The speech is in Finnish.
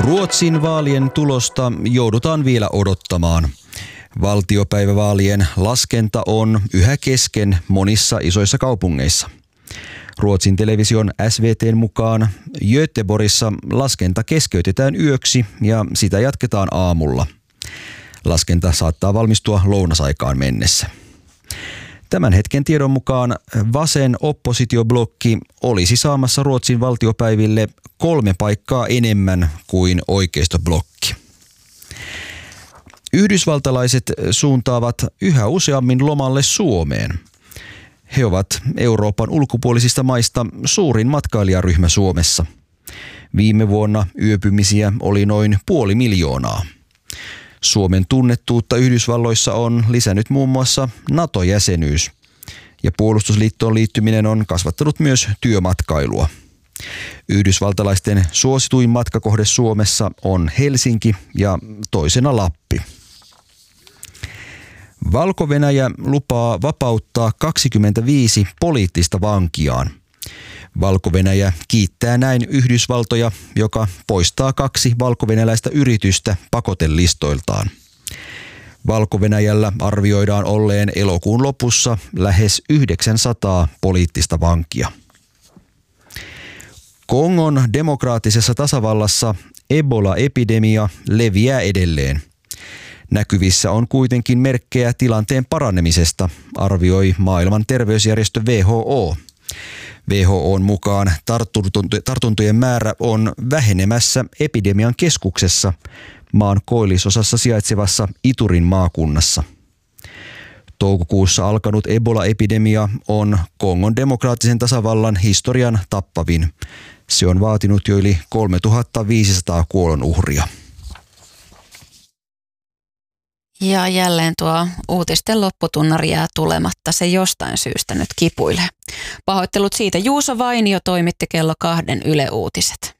Ruotsin vaalien tulosta joudutaan vielä odottamaan. Valtiopäivävaalien laskenta on yhä kesken monissa isoissa kaupungeissa. Ruotsin television SVT:n mukaan Göteborgissa laskenta keskeytetään yöksi ja sitä jatketaan aamulla. Laskenta saattaa valmistua lounasaikaan mennessä. Tämän hetken tiedon mukaan vasen oppositioblokki olisi saamassa Ruotsin valtiopäiville 3 paikkaa enemmän kuin oikeistoblokki. Yhdysvaltalaiset suuntaavat yhä useammin lomalle Suomeen. He ovat Euroopan ulkopuolisista maista suurin matkailijaryhmä Suomessa. Viime vuonna yöpymisiä oli noin 500 000. Suomen tunnettuutta Yhdysvalloissa on lisännyt muun muassa NATO-jäsenyys, ja puolustusliittoon liittyminen on kasvattanut myös työmatkailua. Yhdysvaltalaisten suosituin matkakohde Suomessa on Helsinki ja toisena Lappi. Valko-Venäjä lupaa vapauttaa 25 poliittista vankiaan. Valko-Venäjä kiittää näin Yhdysvaltoja, joka poistaa 2 valko-venäläistä yritystä pakotelistoiltaan. Valko-Venäjällä arvioidaan olleen elokuun lopussa lähes 900 poliittista vankia. Kongon demokraattisessa tasavallassa Ebola-epidemia leviää edelleen. Näkyvissä on kuitenkin merkkejä tilanteen paranemisesta, arvioi maailman terveysjärjestö WHO. WHO:n mukaan tartuntojen määrä on vähenemässä epidemian keskuksessa, maan koillisosassa sijaitsevassa Iturin maakunnassa. Toukokuussa alkanut Ebola-epidemia on Kongon demokraattisen tasavallan historian tappavin. Se on vaatinut jo yli 3500 kuolonuhria. Ja jälleen tuo uutisten lopputunnari jää tulematta. Se jostain syystä nyt kipuilee. Pahoittelut siitä. Juuso Vainio toimitti kello 2 Yle Uutiset.